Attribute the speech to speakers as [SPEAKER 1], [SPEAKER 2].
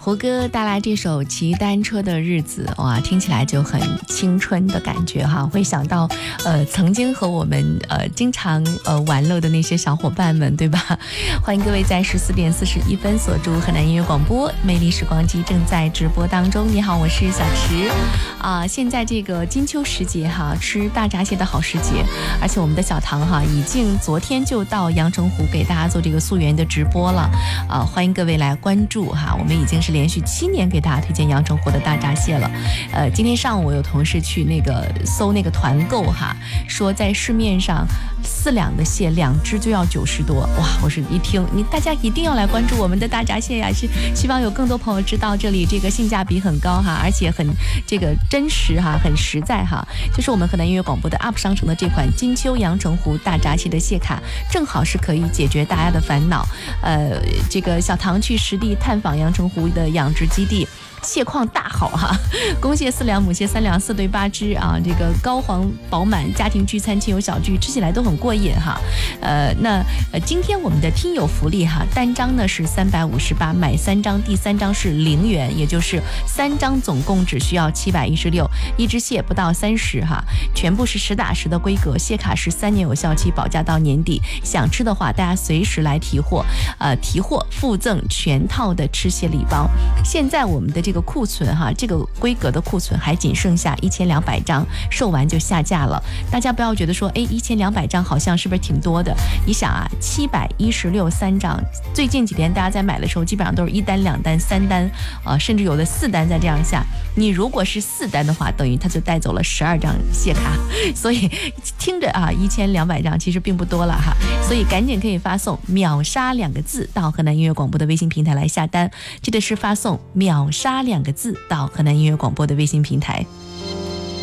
[SPEAKER 1] 胡歌带来这首骑单车的日子，哇，听起来就很青春的感觉哈，会想到曾经和我们经常玩乐的那些小伙伴们，对吧？欢迎各位在14点41分锁住河南音乐广播，魅力时光机正在直播当中。你好，我是小池现在这个金秋时节哈，吃大闸蟹的好时节，而且我们的小唐哈已经昨天就到阳澄湖给大家做这个溯源的直播了欢迎各位来关注哈，我们已经是连续7年给大家推荐阳澄湖的大闸蟹了。今天上午我有同事去那个搜那个团购哈，说在市面上4两的蟹2只就要90多，哇！我是一听大家一定要来关注我们的大闸蟹呀，是希望有更多朋友知道这里这个性价比很高哈，而且很这个真实哈，很实在哈。就是我们河南音乐广播的 UP 商城的这款金秋阳澄湖大闸蟹的蟹卡，正好是可以解决大家的烦恼。这个小唐去实地探访阳澄湖的养殖基地。蟹况大好哈，公蟹4两，母蟹3两，4对8只啊，这个膏黄饱满，家庭聚餐、亲友小聚，吃起来都很过瘾哈。今天我们的听友福利哈，单张呢是358，买3张，第3张是0元，也就是3张总共只需要716，一只蟹不到30哈，全部是实打实的规格，蟹卡是3年有效期，保价到年底。想吃的话，大家随时来提货，提货附赠全套的吃蟹礼包。现在我们的这个库存哈，这个规格的库存还仅剩下1200张，售完就下架了。大家不要觉得说1200张好像是不是挺多的，你想啊，716 3张，最近几天大家在买的时候基本上都是1单2单3单甚至有的4单再这样下。你如果是4单的话，等于他就带走了12张蟹卡，所以听着1200张其实并不多了哈，所以赶紧可以发送秒杀2个字到河南音乐广播的微信平台来下单，记得是发送秒杀2个字到河南音乐广播的微信平台。